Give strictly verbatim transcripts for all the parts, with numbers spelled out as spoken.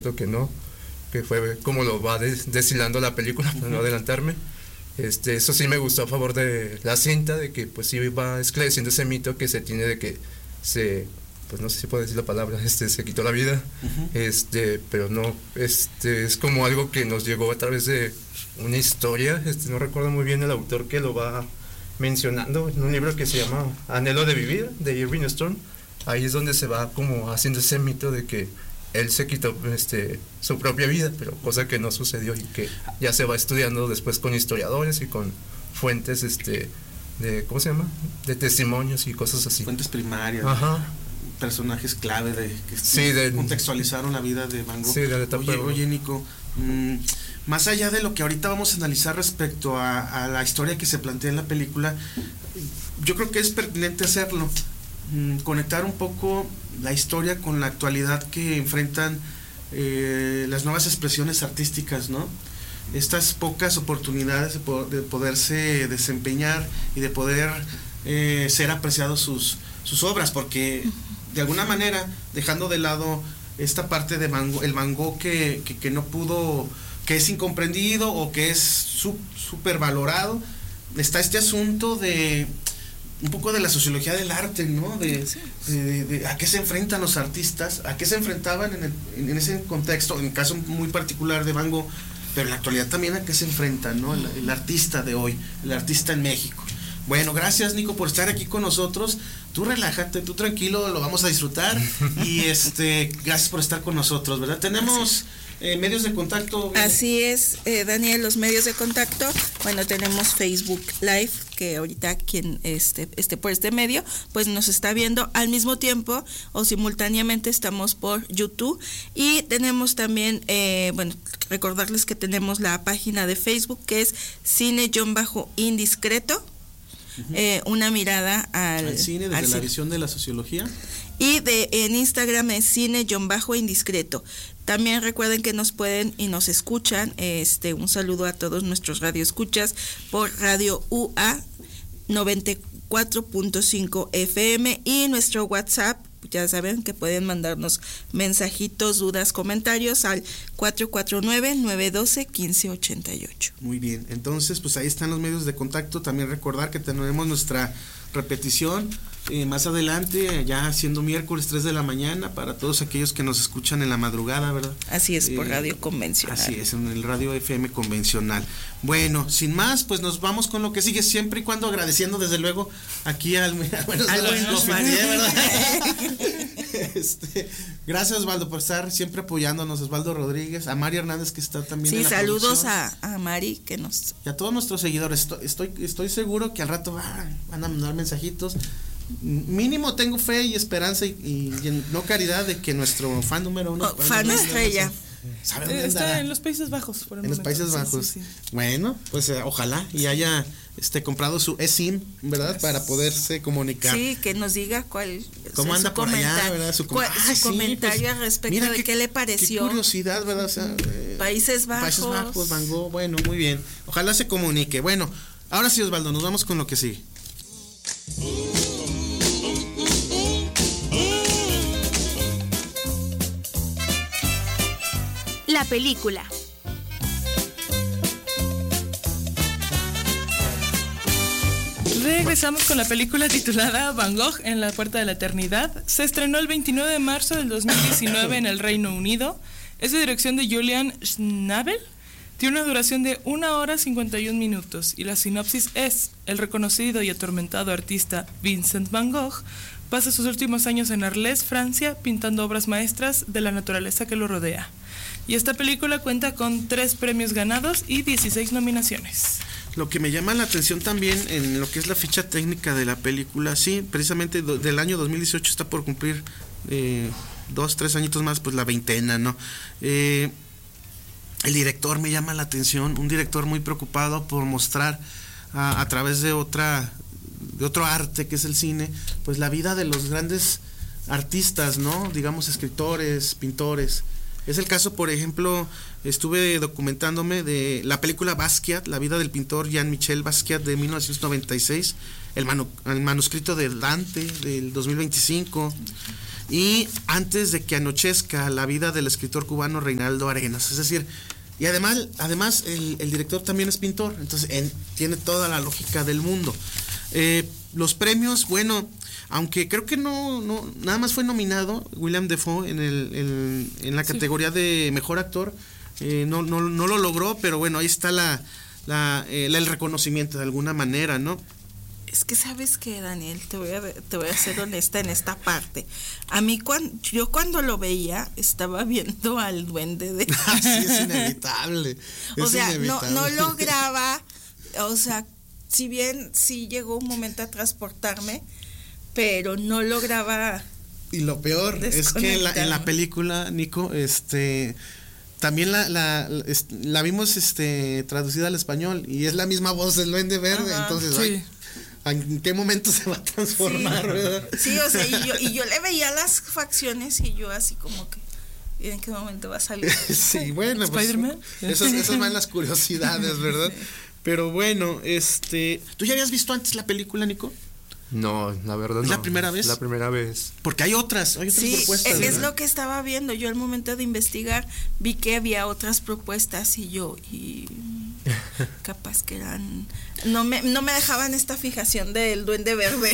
que no, que fue como lo va des- deshilando la película, para no adelantarme. Este, eso sí me gustó a favor de la cinta, de que pues sí va esclareciendo ese mito que se tiene de que se, pues no sé si puedo decir la palabra, este, se quitó la vida, uh-huh. este, pero no, este, es como algo que nos llegó a través de una historia, este, no recuerdo muy bien el autor que lo va mencionando, en un libro que se llama Anhelo de Vivir, de Irving Stone. Ahí es donde se va como haciendo ese mito de que él se quitó este, su propia vida, pero cosa que no sucedió y que ya se va estudiando después con historiadores y con fuentes este, de, ¿cómo se llama? De testimonios y cosas así. Fuentes primarias. Ajá. Personajes clave de que sí, de, contextualizaron la vida de Van Gogh. Sí, de la etapa oye, de... oye, Nico, mmm, más allá de lo que ahorita vamos a analizar respecto a, a la historia que se plantea en la película, yo creo que es pertinente hacerlo. Conectar un poco la historia con la actualidad que enfrentan eh, las nuevas expresiones artísticas, ¿no? Estas pocas oportunidades de, po- de poderse desempeñar y de poder eh, ser apreciados sus, sus obras, porque de alguna manera, dejando de lado esta parte de Van Gogh, el Van Gogh que, que, que no pudo, que es incomprendido o que es súper valorado, está este asunto de un poco de la sociología del arte, ¿no? De, de, de, de a qué se enfrentan los artistas, a qué se enfrentaban en, el, en ese contexto, en el caso muy particular de Van Gogh, pero en la actualidad también a qué se enfrentan, ¿no? El, el artista de hoy, el artista en México. Bueno, gracias, Nico, por estar aquí con nosotros. Tú relájate, tú tranquilo, lo vamos a disfrutar. Y este, gracias por estar con nosotros, ¿verdad? Tenemos eh, medios de contacto. Así es, eh, Daniel, los medios de contacto. Bueno, tenemos Facebook Live, que ahorita quien esté, esté por este medio, pues nos está viendo al mismo tiempo o simultáneamente estamos por YouTube. Y tenemos también, eh, bueno, recordarles que tenemos la página de Facebook que es Cine-Indiscreto. Uh-huh. Eh, una mirada al, al cine desde al la cine. visión de la sociología. Y de en Instagram es cine-indiscreto. También recuerden que nos pueden y nos escuchan. Este, un saludo a todos nuestros radioescuchas por Radio U A noventa y cuatro punto cinco F M y nuestro WhatsApp. Ya saben que pueden mandarnos mensajitos, dudas, comentarios al cuatro cuatro nueve, nueve uno dos, uno cinco ocho ocho. Muy bien, entonces pues ahí están los medios de contacto. También recordar que tenemos nuestra repetición eh, más adelante, ya siendo miércoles tres de la mañana, para todos aquellos que nos escuchan en la madrugada, ¿verdad? Así es, por eh, radio convencional. Así es, en el radio F M convencional. Bueno, sin más, pues nos vamos con lo que sigue, siempre y cuando agradeciendo desde luego aquí al bueno, al buen Osvaldo. este, gracias, Osvaldo, por estar siempre apoyándonos, Osvaldo Rodríguez, a Mari Hernández, que está también sí, en la saludos a, a Mari, que nos... y a todos nuestros seguidores. Estoy, estoy, estoy seguro que al rato va, van a mandar mensajitos. Mínimo tengo fe y esperanza y, y, y no caridad de que nuestro fan número uno, oh, fan estrella, ¿sabe dónde está andará? En los Países Bajos, por el en momento. los Países Bajos. Sí, sí, sí. Bueno, pues eh, ojalá y haya este comprado su eSIM, ¿verdad? Yes. Para poderse comunicar. Sí, que nos diga cuál cómo anda por allá, ¿verdad? Su, com- cuál, ah, su sí, comentario pues, al respecto de qué, qué le pareció. Qué curiosidad, ¿verdad? O sea, eh, Países Bajos. Países Bajos, Van Gogh, bueno, muy bien. Ojalá se comunique. Bueno, ahora sí, Osvaldo, nos vamos con lo que sigue. La película. Regresamos con la película titulada Van Gogh en la Puerta de la Eternidad. Se estrenó el veintinueve de marzo del dos mil diecinueve en el Reino Unido. Es de dirección de Julian Schnabel. Tiene una duración de una hora cincuenta y un minutos y la sinopsis es: el reconocido y atormentado artista Vincent Van Gogh pasa sus últimos años en Arles, Francia, pintando obras maestras de la naturaleza que lo rodea. Y esta película cuenta con tres premios ganados y dieciséis nominaciones. Lo que me llama la atención también en lo que es la ficha técnica de la película, sí, precisamente do, del año dos mil dieciocho está por cumplir eh, dos, tres añitos más, pues la veintena, ¿no? Eh, el director me llama la atención, un director muy preocupado por mostrar a, a través de otra, de otro arte que es el cine, pues la vida de los grandes artistas, ¿no? Digamos escritores, pintores, Es el caso, por ejemplo, estuve documentándome de la película Basquiat, la vida del pintor Jean-Michel Basquiat de mil novecientos noventa y seis, el, manu, el manuscrito de Dante del dos mil veinticinco, y antes de que anochezca, la vida del escritor cubano Reinaldo Arenas. Es decir, y además, además el, el director también es pintor, entonces en, tiene toda la lógica del mundo. Eh, los premios, bueno, aunque creo que no, no nada más fue nominado William Dafoe en el en, en la categoría sí. de mejor actor, eh, no, no, no lo logró, pero bueno, ahí está la, la, eh, la el reconocimiento de alguna manera, ¿no? Es que sabes que, Daniel, te voy a te voy a ser honesta en esta parte. A mí cuando yo cuando lo veía estaba viendo al duende de sí, es inevitable. O es sea, inevitable. no no lograba, o sea, si bien sí llegó un momento a transportarme, pero no lograba. Y lo peor es que en la, en la película, Nico, este también la, la, la, la vimos este traducida al español y es la misma voz del Duende Verde. Ajá, entonces sí. ay, ¿en qué momento se va a transformar? Sí, ¿verdad? Sí, o sea, y yo, y yo le veía las facciones y yo así como que, ¿y en qué momento va a salir? Sí, bueno, ¿Spider-Man? Pues, esas, esas van las curiosidades, ¿verdad? Sí. Pero bueno, este, ¿tú ya habías visto antes la película, Nico? No, la verdad ¿Es no. la primera vez? La primera vez. Porque hay otras, hay otras sí, propuestas. Sí, es ¿verdad? lo que estaba viendo. Yo al momento de investigar vi que había otras propuestas y yo, y capaz que eran, no me, no me dejaban esta fijación del Duende Verde.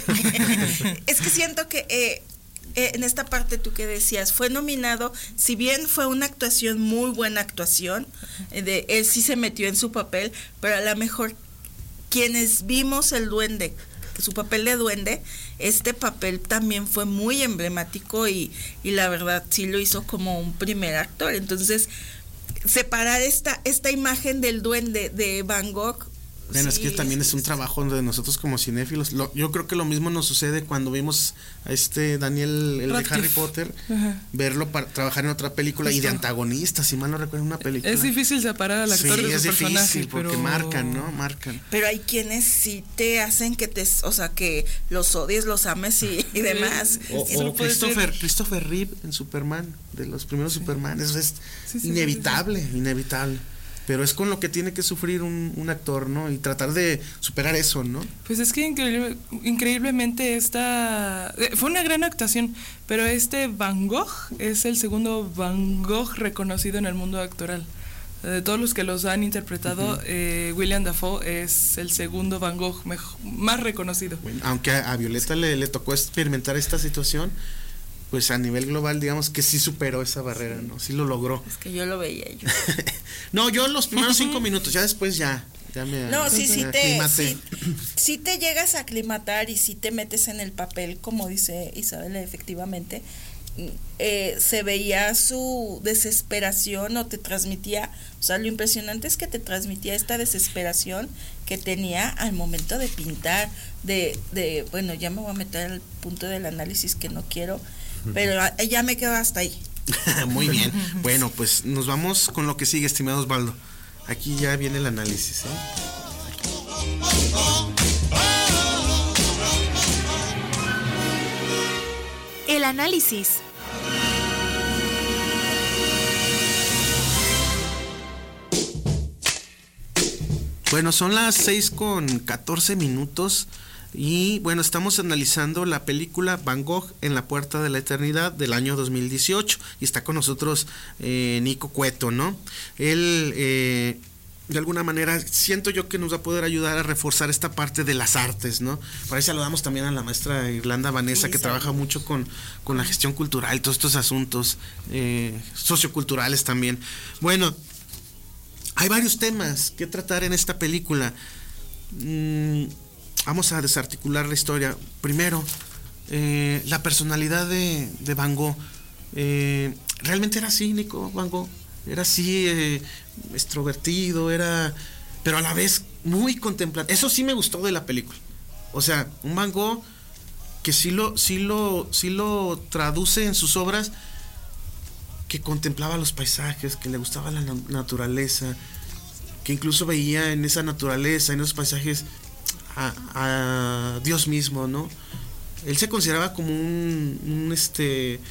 Es que siento que eh, eh, en esta parte tú que decías, fue nominado, si bien fue una actuación, muy buena actuación, eh, de, él sí se metió en su papel, pero a lo mejor quienes vimos el duende, su papel de duende, este papel también fue muy emblemático y, y la verdad sí lo hizo como un primer actor. Entonces, separar esta, esta imagen del duende de Van Gogh. Bueno, sí, es que también sí, es un sí. trabajo de nosotros como cinéfilos. Lo, yo creo que lo mismo nos sucede cuando vimos a este Daniel, el Radcliffe. de Harry Potter, Ajá. verlo para trabajar en otra película. Justo. Y de antagonista, si mal no recuerdo, una película. Es difícil separar al actor sí, de su es personaje, difícil porque pero... marcan, ¿no? Marcan. Pero hay quienes sí te hacen que te, o sea, que los odies, los ames y, y demás. O, Eso o puede Christopher, ser. Christopher Reeve en Superman, de los primeros sí. Superman. Eso es sí, sí, inevitable, sí, sí. inevitable. Pero es con lo que tiene que sufrir un, un actor, ¿no? Y tratar de superar eso, ¿no? Pues es que increíble, increíblemente esta... Fue una gran actuación, pero este Van Gogh es el segundo Van Gogh reconocido en el mundo actoral. De todos los que los han interpretado, uh-huh. eh, William Dafoe es el segundo Van Gogh mejor, más reconocido. Bueno, aunque a, a Violeta le, le tocó experimentar esta situación, pues a nivel global, digamos que sí superó esa barrera, ¿no? Sí lo logró. Es que yo lo veía yo. No, yo los primeros cinco minutos, ya después ya, ya me No, sí, sí me te, sí, sí te llegas a aclimatar y sí te metes en el papel, como dice Isabel, efectivamente. Eh, se veía su desesperación o te transmitía, o sea, lo impresionante es que te transmitía esta desesperación que tenía al momento de pintar, de, de bueno, ya me voy a meter al punto del análisis que no quiero, pero ya me quedo hasta ahí. Muy bien, bueno, pues nos vamos con lo que sigue, estimado Osvaldo. Aquí ya viene el análisis, ¿eh? El análisis. Bueno, son las seis con catorce minutos y bueno, estamos analizando la película Van Gogh en la Puerta de la Eternidad del año dos mil dieciocho y está con nosotros eh, Nico Cueto, ¿no? Él, eh, de alguna manera, siento yo que nos va a poder ayudar a reforzar esta parte de las artes, ¿no? Por ahí saludamos también a la maestra Irlanda Vanessa, sí, que trabaja mucho con, con la gestión cultural, todos estos asuntos eh, socioculturales también. Bueno, hay varios temas que tratar en esta película. Mm, vamos a desarticular la historia. Primero, eh, la personalidad de, de Van Gogh. Eh, ¿Realmente era así, Nico, Van Gogh? Era así, eh, extrovertido, era... pero a la vez muy contemplativo. Eso sí me gustó de la película. O sea, un Van Gogh que sí lo, sí lo, sí lo traduce en sus obras, que contemplaba los paisajes, que le gustaba la naturaleza, que incluso veía en esa naturaleza, en esos paisajes, a, a Dios mismo, ¿no? Él se consideraba como un, un este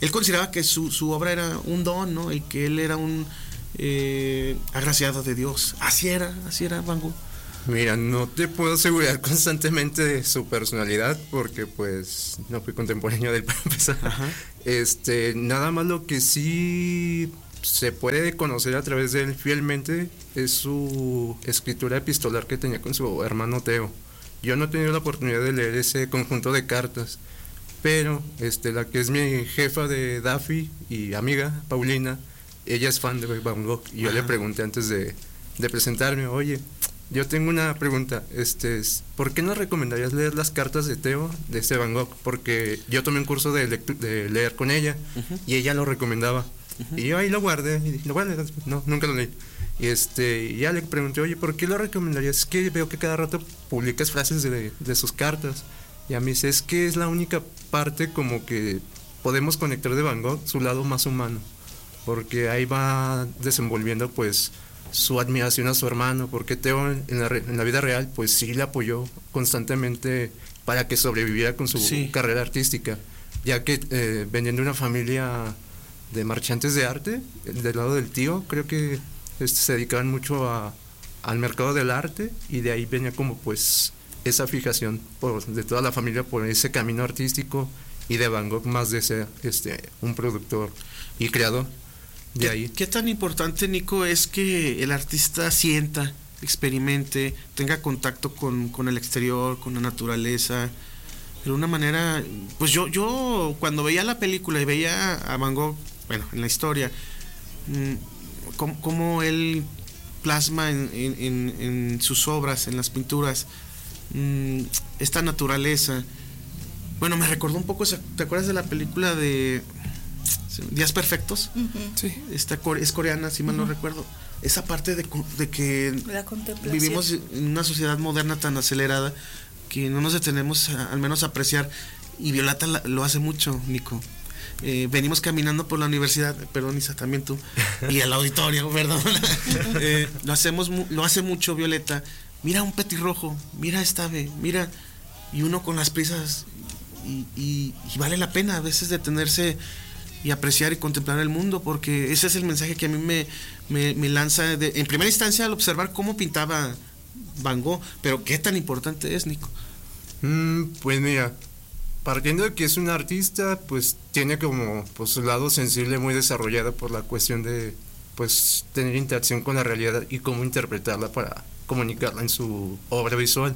él consideraba que su, su obra era un don, ¿no? Y que él era un eh, agraciado de Dios. Así era, así era Van Gogh. Mira, no te puedo asegurar constantemente de su personalidad porque pues no fui contemporáneo de él para empezar. Ajá. Este, nada más lo que sí se puede conocer a través de él fielmente es su escritura epistolar que tenía con su hermano Teo. Yo no he tenido la oportunidad de leer ese conjunto de cartas, pero este, la que es mi jefa de Daffy y amiga, Paulina, ella es fan de Van Gogh y yo Ajá. le pregunté antes de, de presentarme, oye, yo tengo una pregunta, este, ¿por qué nos recomendarías leer las cartas de Teo de este Van Gogh? Porque yo tomé un curso de, lectu- de leer con ella uh-huh. y ella lo recomendaba. Uh-huh. Y yo ahí lo guardé y dije, lo voy a leer. No, nunca lo leí. Y este, y ya le pregunté, oye, ¿por qué lo recomendarías? Es que veo que cada rato publicas frases de, de sus cartas. Y a mí dice, es que es la única parte como que podemos conectar de Van Gogh, su lado más humano. Porque ahí va desenvolviendo pues su admiración a su hermano, porque Teo en la, en la vida real pues sí le apoyó constantemente para que sobreviviera con su sí. carrera artística, ya que eh, venía de una familia de marchantes de arte, del lado del tío, creo que este, se dedicaban mucho a, al mercado del arte y de ahí venía como pues esa fijación por, de toda la familia por ese camino artístico y de Van Gogh más de ser este, un productor y creador. De ¿Qué, ahí. ¿Qué tan importante, Nico, es que el artista sienta, experimente, tenga contacto con, con el exterior, con la naturaleza? De una manera, pues yo, yo cuando veía la película y veía a Van Gogh, bueno, en la historia, cómo, cómo él plasma en, en, en sus obras, en las pinturas, esta naturaleza. Bueno, me recordó un poco, ¿te acuerdas de la película de Días Perfectos? Uh-huh. Sí. Esta es coreana, si mal uh-huh. no recuerdo. Esa parte de, de que vivimos en una sociedad moderna tan acelerada que no nos detenemos a, al menos a apreciar, y Violeta la, lo hace mucho, Nico. Eh, venimos caminando por la universidad, perdón, Isa, también tú, y el auditorio, perdón. eh, lo hacemos, lo hace mucho Violeta. Mira un petirrojo, mira esta ave, mira, y uno con las prisas, y, y, y vale la pena a veces detenerse y apreciar y contemplar el mundo, porque ese es el mensaje que a mí me, me, me lanza de, en primera instancia al observar cómo pintaba Van Gogh. Pero qué tan importante es, Nico. Mm, pues mira, partiendo de que es un artista, pues tiene como pues, su lado sensible muy desarrollado por la cuestión de pues tener interacción con la realidad y cómo interpretarla para comunicarla en su obra visual.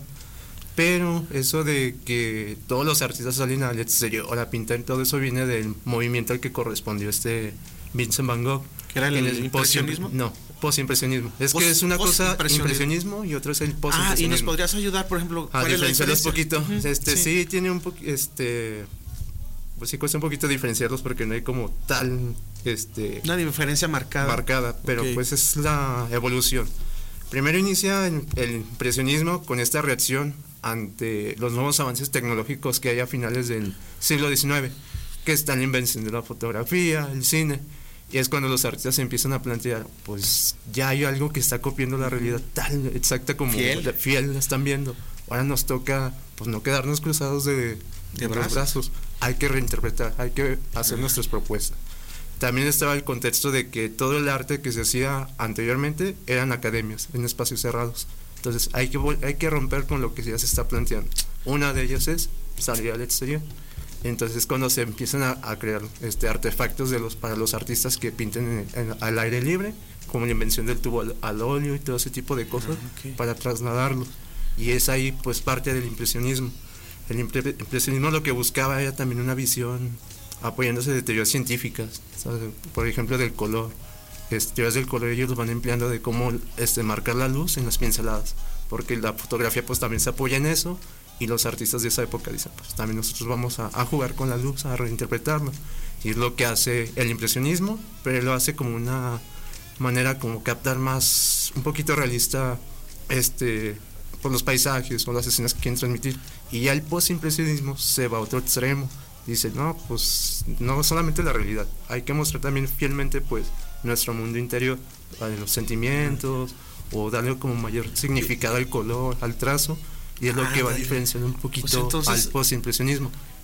Pero eso de que todos los artistas salen al exterior a pintar, todo eso viene del movimiento al que correspondió este Vincent Van Gogh. ¿Que era el, el impresionismo? No, postimpresionismo. Es Post, que es una cosa impresionismo. impresionismo y otra es el postimpresionismo. Ah, ¿y nos podrías ayudar, por ejemplo, a diferenciarlos un poquito? Uh-huh. Este, sí. sí, tiene un poquito, este, pues sí cuesta un poquito diferenciarlos porque no hay como tal, este... una diferencia marcada. Marcada, pero okay. pues es la evolución. Primero inicia el impresionismo con esta reacción ante los nuevos avances tecnológicos que hay a finales del siglo diecinueve, que están la invención de la fotografía, el cine, y es cuando los artistas se empiezan a plantear, pues ya hay algo que está copiando la realidad tal exacta como fiel, la, fiel la están viendo. Ahora nos toca pues no quedarnos cruzados de, de, de brazos. brazos, hay que reinterpretar, hay que hacer uh-huh. nuestras propuestas. También estaba el contexto de que todo el arte que se hacía anteriormente eran academias, en espacios cerrados. Entonces hay que, hay que romper con lo que ya se está planteando. Una de ellas es salir al exterior. Entonces cuando se empiezan a, a crear este, artefactos de los, para los artistas que pinten en, en, al aire libre, como la invención del tubo al, al óleo y todo ese tipo de cosas, ah, okay. para trasladarlo. Y es ahí pues parte del impresionismo. El impre, impresionismo lo que buscaba era también una visión apoyándose de teorías científicas, ¿sabes? Por ejemplo del color. Este, teorías del color ellos los van empleando de cómo este, marcar la luz en las pinceladas, porque la fotografía pues también se apoya en eso, y los artistas de esa época dicen pues también nosotros vamos a, a jugar con la luz, a reinterpretarlo, y es lo que hace el impresionismo, pero él lo hace como una manera como captar más, un poquito realista este, por los paisajes o las escenas que quieren transmitir. Y ya el postimpresionismo se va a otro extremo, dice no, pues no solamente la realidad, hay que mostrar también fielmente pues nuestro mundo interior, los sentimientos, o darle como mayor significado al color, al trazo, y es lo ah, que va vale. diferenciando un poquito pues entonces, al postimpresionismo.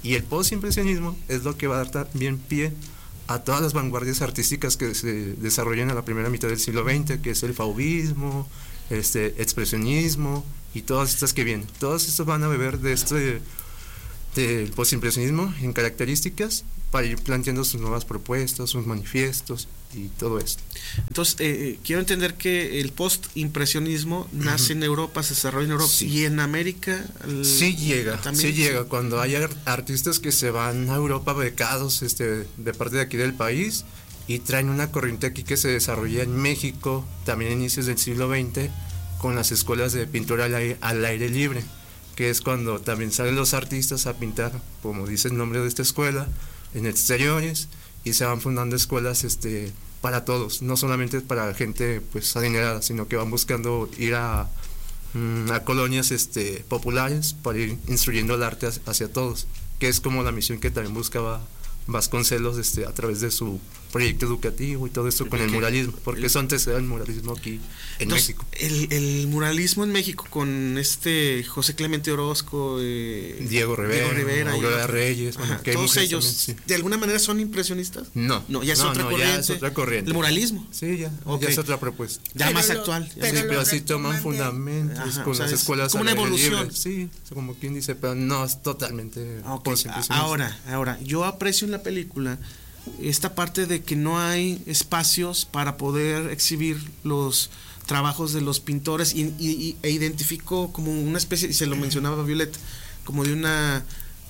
Y el postimpresionismo es lo que va a dar también pie a todas las vanguardias artísticas que se desarrollan a la primera mitad del siglo veinte, que es el fauvismo, este expresionismo y todas estas que vienen. Todas estas van a beber de este del postimpresionismo en características para ir planteando sus nuevas propuestas, sus manifiestos y todo esto. Entonces, eh, quiero entender que el postimpresionismo nace uh-huh. en Europa, se desarrolla en Europa, sí. y en América... El, sí llega, también, sí llega. Cuando hay artistas que se van a Europa becados este, de parte de aquí del país y traen una corriente aquí que se desarrolla en México, también a inicios del siglo veinte, con las escuelas de pintura al aire, al aire libre, que es cuando también salen los artistas a pintar, como dice el nombre de esta escuela, en exteriores, y se van fundando escuelas este para todos, no solamente para gente pues adinerada, sino que van buscando ir a, a colonias este populares para ir instruyendo el arte hacia todos, que es como la misión que también buscaba Vasconcelos este a través de su proyecto educativo y todo esto con el muralismo, porque eso antecede el muralismo aquí en Entonces, México. El, el muralismo en México con este José Clemente Orozco, eh, Diego Rivera, Diego Rivera Aurora Reyes, ajá, bueno, todos ellos, también, sí. ¿de alguna manera son impresionistas? No, no, ya es, no, otra, no, corriente. ya es otra corriente. El muralismo. Sí, ya, okay. ya es otra propuesta. Ya pero más lo, actual. Ya pero, sí, pero así retoman toman de... fundamentos Ajá, con o sea, las escuelas como una al aire evolución. libre. Sí, como quien dice, pero no es totalmente okay. Ahora, ahora, yo aprecio en la película esta parte de que no hay espacios para poder exhibir los trabajos de los pintores y, y, e identifico como una especie, y se lo mencionaba Violeta, como de una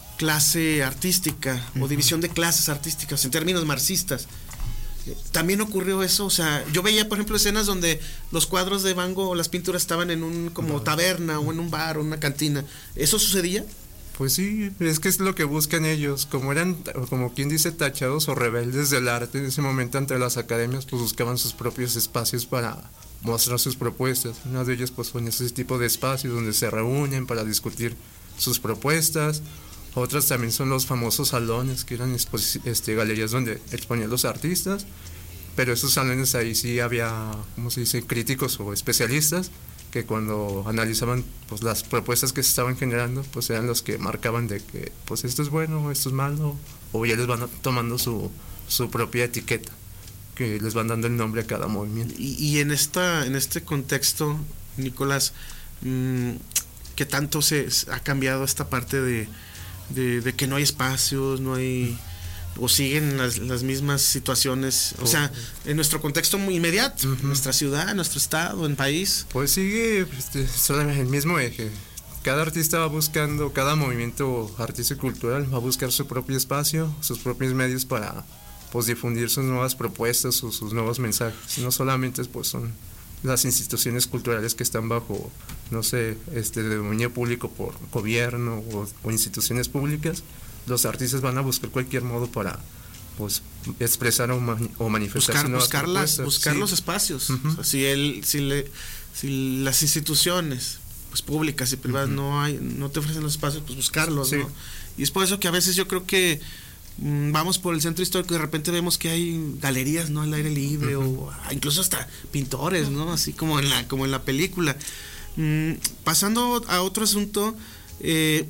clase artística uh-huh. o división de clases artísticas en términos marxistas. También ocurrió eso, o sea, yo veía por ejemplo escenas donde los cuadros de Van Gogh o las pinturas estaban en un como uh-huh. taberna o en un bar o una cantina. ¿Eso sucedía? Pues sí, es que es lo que buscan ellos, como eran, como quien dice, tachados o rebeldes del arte en ese momento ante las academias, pues buscaban sus propios espacios para mostrar sus propuestas. Una de ellas pues son ese tipo de espacios donde se reúnen para discutir sus propuestas. Otras también son los famosos salones, que eran este, galerías donde exponían los artistas, pero esos salones ahí sí había, ¿cómo se dice?, críticos o especialistas, que cuando analizaban pues las propuestas que se estaban generando, pues eran los que marcaban de que pues esto es bueno, esto es malo, o ya les van tomando su, su propia etiqueta, que les van dando el nombre a cada movimiento. Y, y en esta en este contexto, Nicolás, mmm, ¿qué tanto se ha cambiado esta parte de, de, de que no hay espacios, no hay... o siguen las, las mismas situaciones, o sea, en nuestro contexto muy inmediato, uh-huh. en nuestra ciudad, en nuestro estado, en país? Pues sigue este, solamente el mismo eje. Cada artista va buscando, cada movimiento artístico y cultural va a buscar su propio espacio, sus propios medios para pues difundir sus nuevas propuestas o sus nuevos mensajes. No solamente pues son las instituciones culturales que están bajo, no sé, este de dominio público por gobierno o, o instituciones públicas. Los artistas van a buscar cualquier modo para pues expresar o, mani- o manifestar buscar, sus buscar, las, buscar sí. los espacios. Uh-huh. O sea, si él si le si las instituciones pues públicas y privadas uh-huh. no hay no te ofrecen los espacios, pues buscarlos, sí. ¿no? Y es por eso que a veces yo creo que mmm, vamos por el centro histórico y de repente vemos que hay galerías, ¿no?, al aire libre uh-huh. o incluso hasta pintores, ¿no?, así como en la como en la película. Mm, pasando a otro asunto, eh,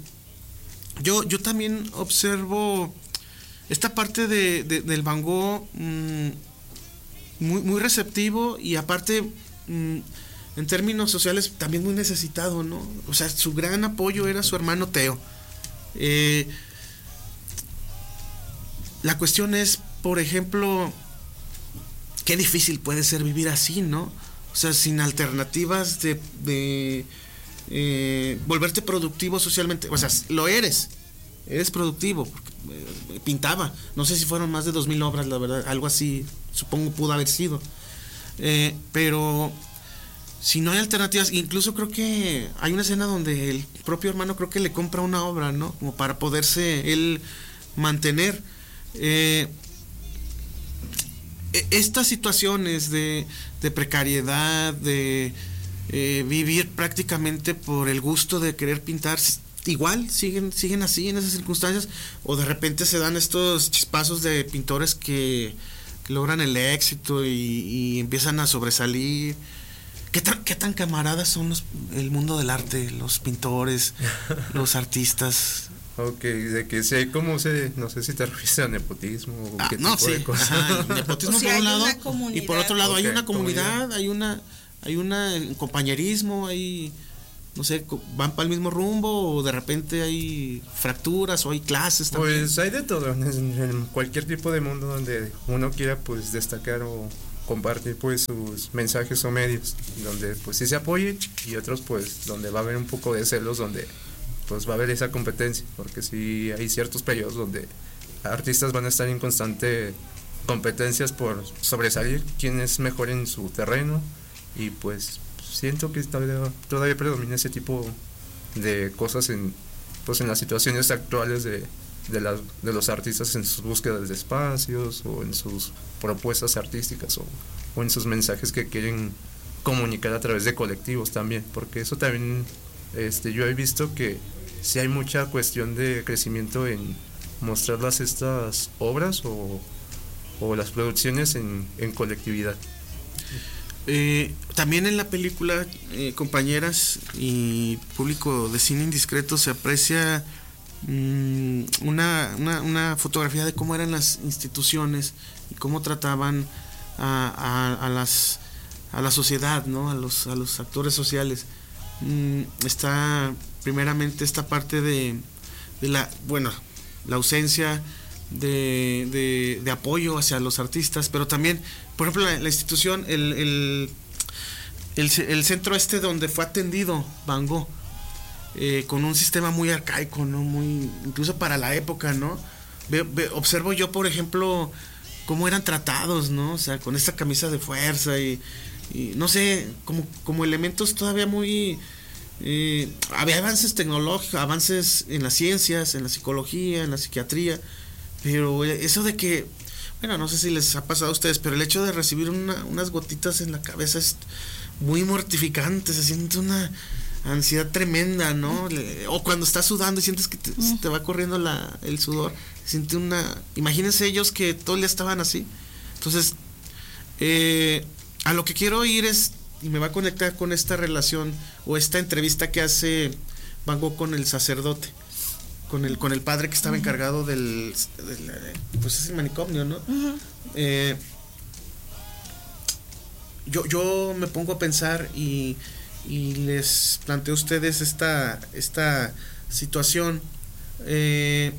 Yo, yo también observo esta parte de, de, del Van Gogh mmm, muy, muy receptivo y aparte mmm, en términos sociales también muy necesitado, ¿no? O sea, su gran apoyo era su hermano Theo. Eh, la cuestión es, por ejemplo, qué difícil puede ser vivir así, ¿no? O sea, sin alternativas de... de Eh, volverte productivo socialmente, o sea, lo eres, eres productivo, porque, eh, pintaba, no sé si fueron más de dos mil obras, la verdad, algo así, supongo pudo haber sido, eh, pero si no hay alternativas, incluso creo que hay una escena donde el propio hermano creo que le compra una obra, ¿no?, como para poderse él mantener. Eh, estas situaciones de, de precariedad, de Eh, vivir prácticamente por el gusto de querer pintar, igual siguen siguen así en esas circunstancias, o de repente se dan estos chispazos de pintores que, que logran el éxito y, y empiezan a sobresalir. ¿Qué tan, qué tan camaradas son los, el mundo del arte, los pintores, los artistas? Ok, de que si hay como se, no sé si te refieres a nepotismo o Ah, qué no, tipo sí. de cosas. Ajá, nepotismo O sea, por un hay lado una y comunidad. por otro lado hay Ok, una comunidad, comunidad. hay una hay una eh, compañerismo, hay no sé, co- van para el mismo rumbo o de repente hay fracturas o hay clases también. Pues hay de todo, en, en cualquier tipo de mundo donde uno quiera pues destacar o compartir pues sus mensajes o medios, donde pues sí se apoye, y otros pues donde va a haber un poco de celos, donde pues va a haber esa competencia, porque sí hay ciertos periodos donde artistas van a estar en constante competencias por sobresalir, quién es mejor en su terreno, y pues siento que todavía, todavía predomina ese tipo de cosas en pues en las situaciones actuales de, de, las, de los artistas en sus búsquedas de espacios o en sus propuestas artísticas o, o en sus mensajes que quieren comunicar a través de colectivos también, porque eso también este, yo he visto que sí hay mucha cuestión de crecimiento en mostrarlas estas obras o, o las producciones en, en colectividad. Eh, también en la película, eh, compañeras y público de Cine Indiscreto, se aprecia mmm, una, una, una fotografía de cómo eran las instituciones y cómo trataban a, a, a las a la sociedad, ¿no? A los a los actores sociales. Mm, está primeramente esta parte de, de la bueno la ausencia de, de, de apoyo hacia los artistas, pero también, por ejemplo, la, la institución, el, el, el, el centro este donde fue atendido Van Gogh, eh, con un sistema muy arcaico, ¿no? Muy, incluso para la época, ¿no? Ve, ve, observo yo, por ejemplo, cómo eran tratados, ¿no? O sea, con esta camisa de fuerza y, y no sé, como, como elementos todavía muy... Eh, había avances tecnológicos, avances en las ciencias, en la psicología, en la psiquiatría, pero eso de que, bueno, no sé si les ha pasado a ustedes, pero el hecho de recibir una, unas gotitas en la cabeza es muy mortificante, se siente una ansiedad tremenda, ¿no? Le, o cuando estás sudando y sientes que te, se te va corriendo la, el sudor, se siente una... Imagínense ellos que todo el día estaban así. Entonces, eh, a lo que quiero ir es, y me va a conectar con esta relación o esta entrevista que hace Van Gogh con el sacerdote, con el con el padre que estaba encargado del, del pues es el manicomio, ¿no? Uh-huh. eh, yo yo me pongo a pensar y, y les planteo a ustedes esta esta situación, eh,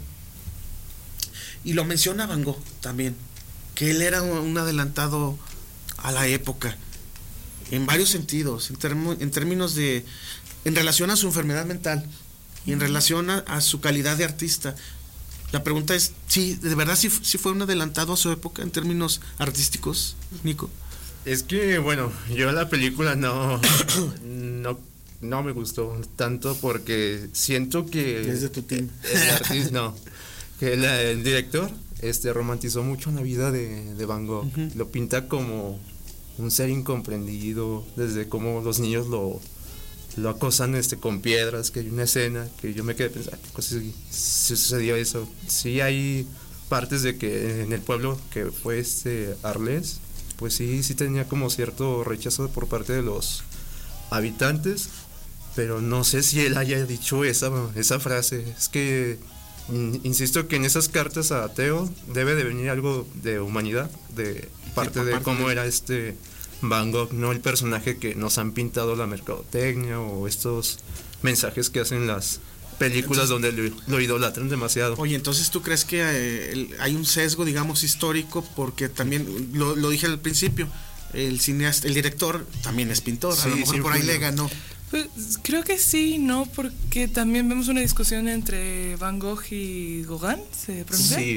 y lo menciona Van Gogh también, que él era un adelantado a la época en varios sentidos, en, termo, en términos de en relación a su enfermedad mental y en relación a, a su calidad de artista. La pregunta es, ¿sí, de verdad sí, sí fue un adelantado a su época en términos artísticos, Nico? Es que, bueno, yo la película no, no, no me gustó tanto porque siento que... Es de tu team. El artista, no, que la, el director este, romantizó mucho la vida de, de Van Gogh. Uh-huh. Lo pinta como un ser incomprendido, desde cómo los niños lo... lo acosan este con piedras, que hay una escena que yo me quedé pensando, pues si, si sucedió eso. Sí hay partes de que en el pueblo que fue este Arles, pues sí, sí tenía como cierto rechazo por parte de los habitantes, pero no sé si él haya dicho esa, esa frase. Es que insisto que en esas cartas a Teo debe de venir algo de humanidad, de parte sí, de cómo de... era este Van Gogh, no el personaje que nos han pintado la mercadotecnia o estos mensajes que hacen las películas. Entonces, donde lo, lo idolatran demasiado. Oye, entonces tú crees que eh, el, hay un sesgo, digamos, histórico, porque también lo, lo dije al principio, el cineasta, el director también es pintor, sí, a lo mejor sí, por ahí le ganó. Pues creo que sí, ¿no? Porque también vemos una discusión entre Van Gogh y Gauguin, ¿se pronuncia? Sí.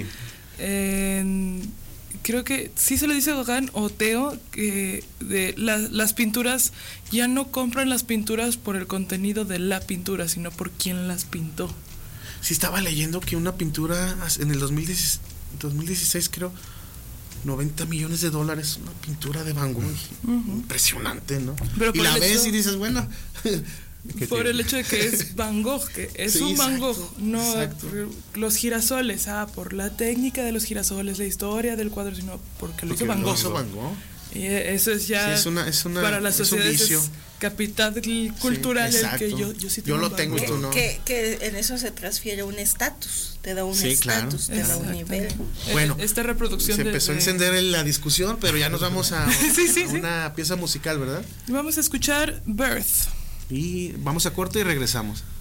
Eh, creo que sí se le dice Gauguin o Teo, que de la, las pinturas ya no compran las pinturas por el contenido de la pintura, sino por quien las pintó. Sí, estaba leyendo que una pintura en el dos mil dieciséis, creo, noventa millones de dólares, una pintura de Van Gogh. Uh-huh. Impresionante, ¿no? Pero y la ves hecho, y dices, bueno... por tiene? El hecho de que es Van Gogh, que es sí, un exacto, Van Gogh, no exacto. Los girasoles, ah, por la técnica de los girasoles, la historia del cuadro, sino porque lo hizo Van Gogh. Van Gogh. Y eso es ya sí, es una, es una, para las sociedades es un es capital cultural sí, el que yo, yo sí tengo yo lo tengo y tú no. Que, que en eso se transfiere un estatus, te da un estatus, sí, claro. te da un nivel. Bueno, esta reproducción se de, empezó de... a encender la discusión, pero ya nos vamos a, sí, sí, a una sí. pieza musical, ¿verdad? Vamos a escuchar Birth. Y vamos a corte y regresamos.